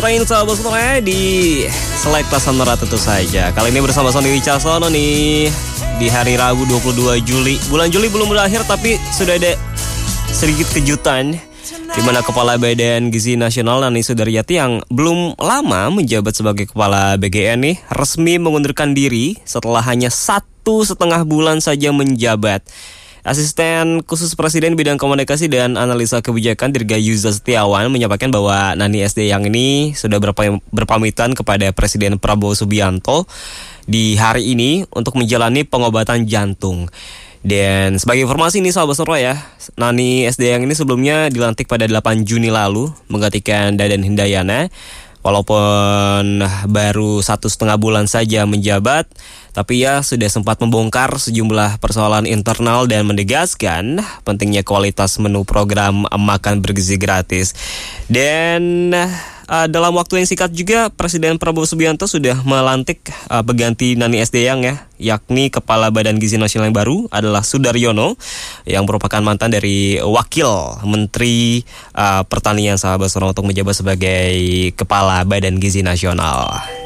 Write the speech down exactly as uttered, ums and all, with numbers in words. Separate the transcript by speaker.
Speaker 1: Train sahabat semua di Selekta Sonora tentu saja. Kali ini bersama Sony Wicaksono nih di hari Rabu dua puluh dua Juli. Bulan Juli belum berakhir tapi sudah ada sedikit kejutan di mana Kepala Badan Gizi Nasional Nani Sudaryati yang belum lama menjabat sebagai Kepala B G N nih resmi mengundurkan diri setelah hanya satu setengah bulan saja menjabat. Asisten Khusus Presiden Bidang Komunikasi dan Analisa Kebijakan Dirgayuza Setiawan menyampaikan bahwa Nani S D yang ini sudah berpamitan kepada Presiden Prabowo Subianto di hari ini untuk menjalani pengobatan jantung. Dan sebagai informasi ini sahabat Sonora ya, Nani S D yang ini sebelumnya dilantik pada delapan Juni lalu menggantikan Dadan Hindayana. Walaupun baru satu setengah bulan saja menjabat, tapi ya sudah sempat membongkar sejumlah persoalan internal dan menegaskan pentingnya kualitas menu program makan bergizi gratis. Dan uh, dalam waktu yang singkat juga Presiden Prabowo Subianto sudah melantik uh, pengganti Nani S D yang ya, yakni Kepala Badan Gizi Nasional yang baru adalah Sudaryono yang merupakan mantan dari Wakil Menteri uh, Pertanian sahabat Sonora untuk menjabat sebagai Kepala Badan Gizi Nasional.